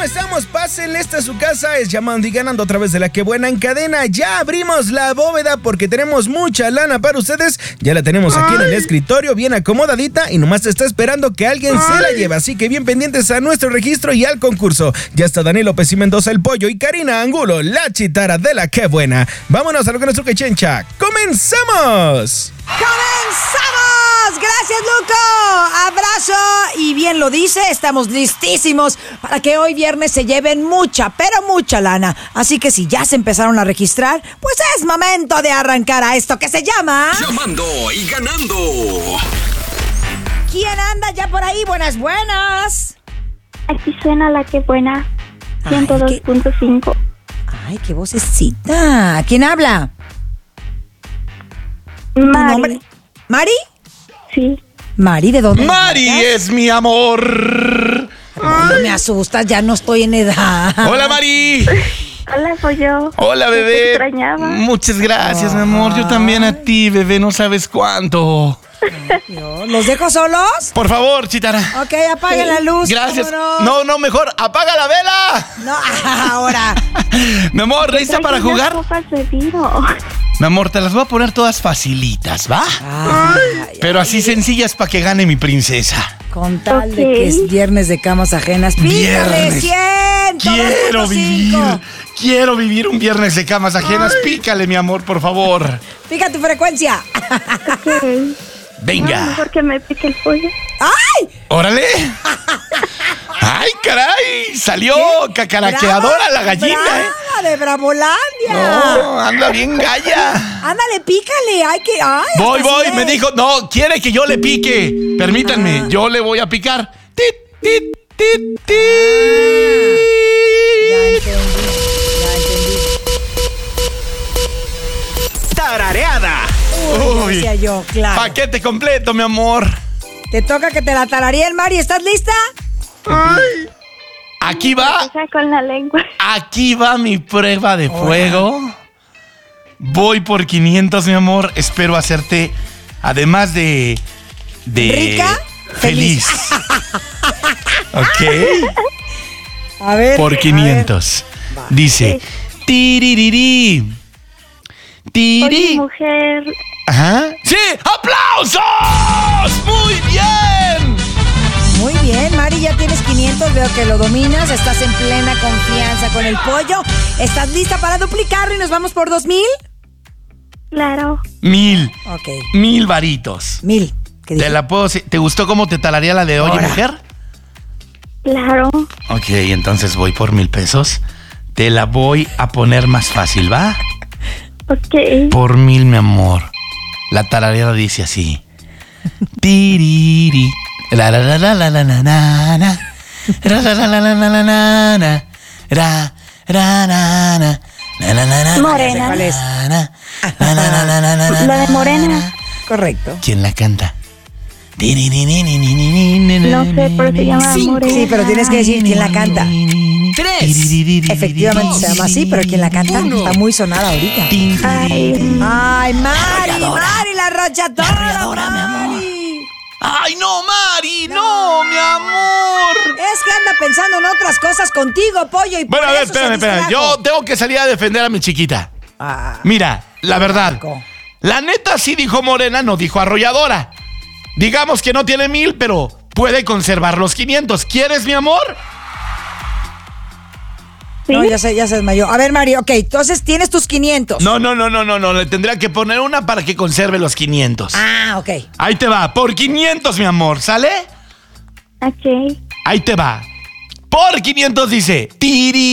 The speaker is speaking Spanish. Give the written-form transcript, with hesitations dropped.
estamos? Pásenle, esta es su casa, es Llamando y Ganando a través de La Que Buena en cadena. Ya abrimos la bóveda porque tenemos mucha lana para ustedes. Ya la tenemos aquí en el escritorio, bien acomodadita, y nomás está esperando que alguien se la lleve. Así que bien pendientes a nuestro registro y al concurso. Ya está Daniel López y Mendoza, el Pollo, y Karina Angulo, la chitara de La Que Buena. Vámonos a lo que nuestro quechencha. ¡Comenzamos! ¡Comenzamos! ¡Gracias, Luco! Abrazo, y bien lo dice, estamos listísimos para que hoy viernes se lleven mucha, pero mucha lana. Así que si ya se empezaron a registrar, pues es momento de arrancar a esto que se llama... Llamando y Ganando. ¿Quién anda ya por ahí? Buenas, buenas. Aquí suena La Que Buena, 102.5. Ay, qué vocecita. ¿Quién habla? ¿Tu Mari. nombre? ¿Mari? Sí. ¿Mari de dónde? Mari es mi amor. No me asustas, ya no estoy en edad. Hola, Mari. Hola, soy yo. Hola, Te bebé. extrañaba. Muchas gracias, mi amor. Yo también a ti, bebé. No sabes cuánto. ¿Los dejo solos? Por favor, chitara. Ok, apaguen la luz. Gracias. ¿Cómo No, mejor apaga la vela. No, ahora. Mi amor, ¿lista para Traje unas jugar? copas de vino. Mi amor, te las voy a poner todas facilitas, ¿va? Pero así sencillas para que gane mi princesa. Con tal Ok. de que es viernes de camas ajenas. ¡Pícale, Viernes. 100! Quiero vivir un viernes de camas ajenas. Pícale, mi amor, por favor. Pica tu frecuencia. Ok. Venga. Mejor que me pique el pollo. ¡Ay! ¡Órale! ¡Ay, caray! Salió cacaraqueadora la gallina, ¿eh? ¡Brava de Bravolandia! No, anda bien galla. Ándale, pícale. Ay, que. Ay, Voy, hasta así me de- dijo, no, quiere que yo le pique. Permítanme, yo le voy a picar. ¡Tit, tit, tit, tit! Ya entendí. Tarareada. Uy, Decía yo, claro. paquete completo, mi amor. Te toca que te la tarareen, Mari. ¿Estás lista? Aquí va, Deja con la lengua. aquí va mi prueba de fuego. Voy por 500, mi amor. Espero hacerte, además de ¿Rica? feliz. ¿Ok? A ver. Por 500. Dice, tiririri. Oye, Tiri. mujer. Ajá. ¡Sí! ¡Aplausos! ¡Muy bien! Muy bien, Mari, ya tienes 500, veo que lo dominas, estás en plena confianza con el pollo. ¿Estás lista para duplicarlo y nos vamos por 2,000? Claro. 1000. Ok, 1000 varitos. 1,000. ¿Qué dije? ¿Te la puedo? ¿Te gustó cómo te talaría la de oye, Ahora. mujer? Claro. Ok, entonces voy por 1000 pesos. Te la voy a poner más fácil, ¿va? Ok. Por 1000, mi amor. La tarareada dice así. Tiriri. La la la la la la la la la. Ra la la la la la la la la. Ra ra na na. La la la la. Morena. ¿Cuál es? La la la la la la. La de Morena. Correcto. ¿Quién la canta? No sé, pero se llama Morena. Sí, pero tienes que decir quién la canta. 3. Efectivamente se llama así, pero quién la canta está muy sonada ahorita. Ay, Ay, Mari, Mari, la arrolladora, arrolladora, mi amor. Mari. ¡Ay, no, Mari! ¡No, mi amor! Es que anda pensando en otras cosas contigo, pollo, y Bueno, por a ver, eso se espérame. distrajo. Yo tengo que salir a defender a mi chiquita. Ah, Mira, la verdad. Marco. La neta sí dijo Morena, no dijo arrolladora. Digamos que no tiene 1000, pero puede conservar los 500. ¿Quieres, mi amor? ¿sí? No, ya se desmayó. A ver, Mari, ok, entonces tienes tus 500. No. Le tendría que poner una para que conserve los 500. Ah, ok. Ahí te va. Por 500, mi amor. ¿Sale? Ok. Ahí te va. Por 500 dice. Tiri.